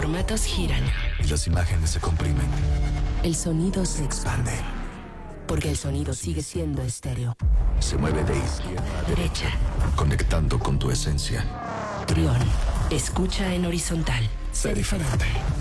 formatos giran. Y las imágenes se comprimen. El sonido se expande. Porque el sonido sigue siendo estéreo. Se mueve de izquierda a derecha, conectando con tu esencia. Trión, escucha en horizontal. Sé diferente.